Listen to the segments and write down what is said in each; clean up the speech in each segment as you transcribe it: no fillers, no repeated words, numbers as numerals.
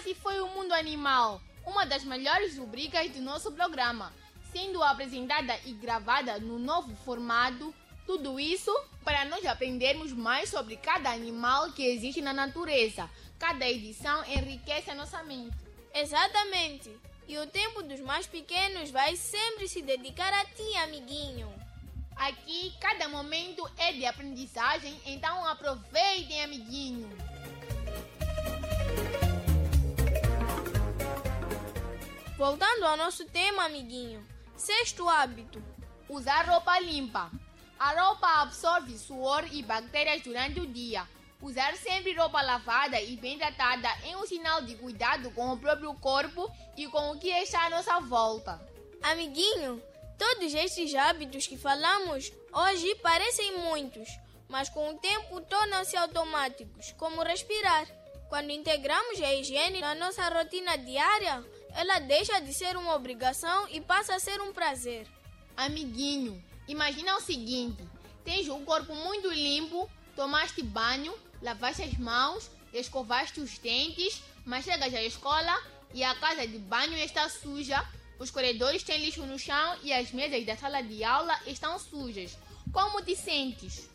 Assim foi o Mundo Animal, uma das melhores rubricas do nosso programa, sendo apresentada e gravada no novo formato. Tudo isso para nós aprendermos mais sobre cada animal que existe na natureza. Cada edição enriquece a nossa mente. Exatamente. E o tempo dos mais pequenos vai sempre se dedicar a ti, amiguinho. Aqui, cada momento é de aprendizagem, então aproveitem, amiguinho. Voltando ao nosso tema, amiguinho. Sexto hábito. Usar roupa limpa. A roupa absorve suor e bactérias durante o dia. Usar sempre roupa lavada e bem tratada é um sinal de cuidado com o próprio corpo e com o que está à nossa volta. Amiguinho, todos estes hábitos que falamos hoje parecem muitos, mas com o tempo tornam-se automáticos, como respirar. Quando integramos a higiene na nossa rotina diária, ela deixa de ser uma obrigação e passa a ser um prazer. Amiguinho, imagina o seguinte: tens o corpo muito limpo, tomaste banho, lavaste as mãos, escovaste os dentes, mas chegas à escola e a casa de banho está suja, os corredores têm lixo no chão e as mesas da sala de aula estão sujas. Como te sentes?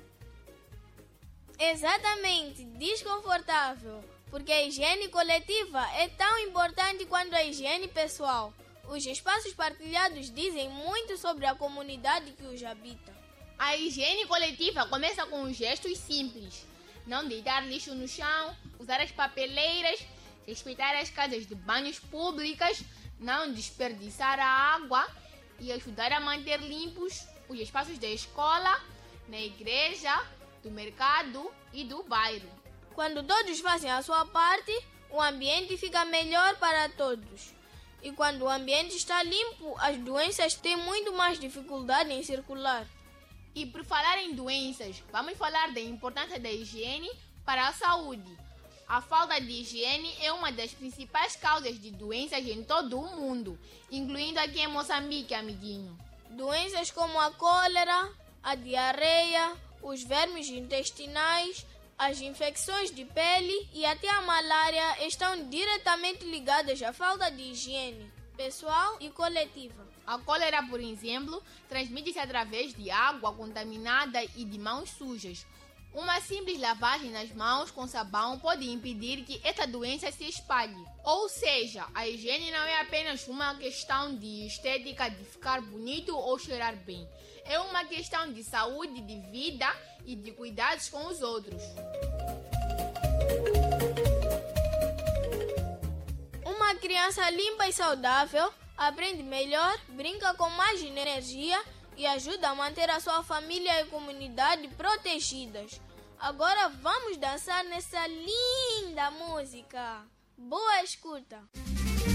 Exatamente, desconfortável, porque a higiene coletiva é tão importante quanto a higiene pessoal. Os espaços partilhados dizem muito sobre a comunidade que os habita. A higiene coletiva começa com gestos simples. Não deitar lixo no chão, usar as papeleiras, respeitar as casas de banhos públicas, não desperdiçar a água e ajudar a manter limpos os espaços da escola, na igreja, do mercado e do bairro. Quando todos fazem a sua parte, o ambiente fica melhor para todos. E quando o ambiente está limpo, as doenças têm muito mais dificuldade em circular. E por falar em doenças, vamos falar da importância da higiene para a saúde. A falta de higiene é uma das principais causas de doenças em todo o mundo, incluindo aqui em Moçambique, amiguinho. Doenças como a cólera, a diarreia, os vermes intestinais, as infecções de pele e até a malária estão diretamente ligadas à falta de higiene pessoal e coletiva. A cólera, por exemplo, transmite-se através de água contaminada e de mãos sujas. Uma simples lavagem nas mãos com sabão pode impedir que esta doença se espalhe. Ou seja, a higiene não é apenas uma questão de estética, de ficar bonito ou cheirar bem. É uma questão de saúde, de vida e de cuidados com os outros. Uma criança limpa e saudável aprende melhor, brinca com mais energia e ajuda a manter a sua família e comunidade protegidas. Agora vamos dançar nessa linda música. Boa escuta!